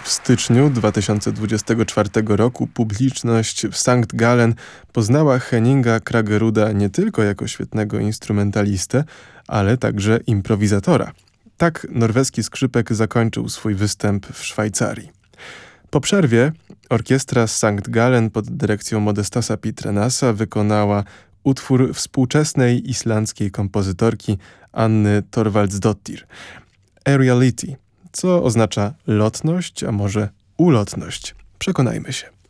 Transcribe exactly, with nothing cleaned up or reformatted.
W styczniu dwa tysiące dwudziestego czwartego roku publiczność w Sankt Gallen poznała Henninga Kraggeruda nie tylko jako świetnego instrumentalistę, ale także improwizatora. Tak norweski skrzypek zakończył swój występ w Szwajcarii. Po przerwie orkiestra z Sankt Gallen pod dyrekcją Modestasa Pitrenasa wykonała utwór współczesnej islandzkiej kompozytorki Anny Thorvaldsdottir, Aeriality, co oznacza lotność, a może ulotność. Przekonajmy się.